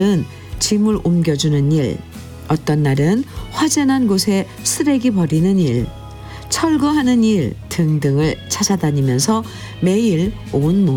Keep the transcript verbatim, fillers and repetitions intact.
짐을 옮겨주는 일, 어떤 날은 화재난 곳에 쓰레기 버리는 일, 철거하는 일 등등을 찾아다니면서 매일 온